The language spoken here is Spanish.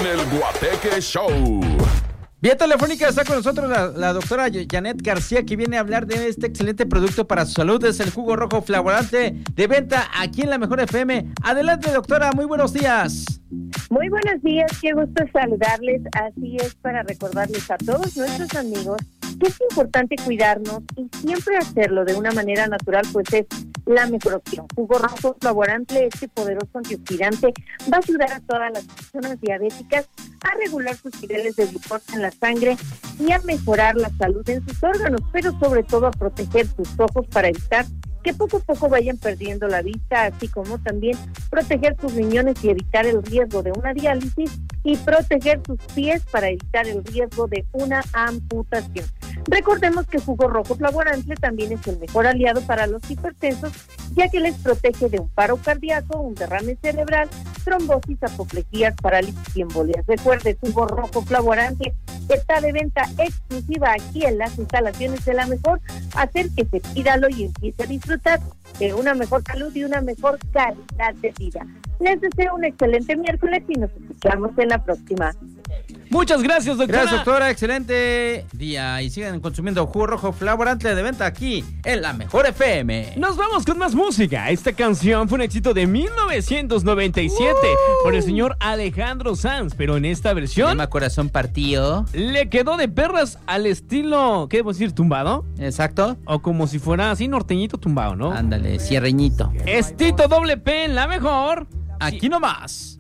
el Guateque Show. Vía telefónica está con nosotros la doctora Janet García, que viene a hablar de este excelente producto para su salud. Es el jugo rojo flavorante de venta aquí en La Mejor FM. Adelante, doctora, muy buenos días. Muy buenos días, qué gusto saludarles. Así es, para recordarles a todos nuestros amigos que es importante cuidarnos y siempre hacerlo de una manera natural, pues es la mejor opción. Jugo rojo flavorante, este poderoso antioxidante, va a ayudar a todas las personas diabéticas a regular sus niveles de glucosa en la sangre y a mejorar la salud en sus órganos, pero sobre todo a proteger sus ojos para evitar que poco a poco vayan perdiendo la vista, así como también proteger sus riñones y evitar el riesgo de una diálisis, y proteger sus pies para evitar el riesgo de una amputación. Recordemos que jugo rojo flavorante también es el mejor aliado para los hipertensos, ya que les protege de un paro cardíaco, un derrame cerebral, trombosis, apoplejías, parálisis y embolias. Recuerde, jugo rojo flavorante está de venta exclusiva aquí en las instalaciones de La Mejor. Acérquese, pídalo y empiece a disfrutar de una mejor salud y una mejor calidad de vida. Les deseo un excelente miércoles y nos escuchamos en la próxima. Muchas gracias, doctora. Gracias, doctora. Excelente día. Y sigan consumiendo jugo rojo flavorante de venta aquí en La Mejor FM. Nos vamos con más música. Esta canción fue un éxito de 1997 por el señor Alejandro Sanz, pero en esta versión Llama Corazón Partido. le quedó de perras al estilo, ¿qué debo decir? ¿Tumbado? Exacto. O como si fuera así norteñito tumbado, ¿no? Ándale, cierreñito. Estito doble P en La Mejor. Aquí nomás.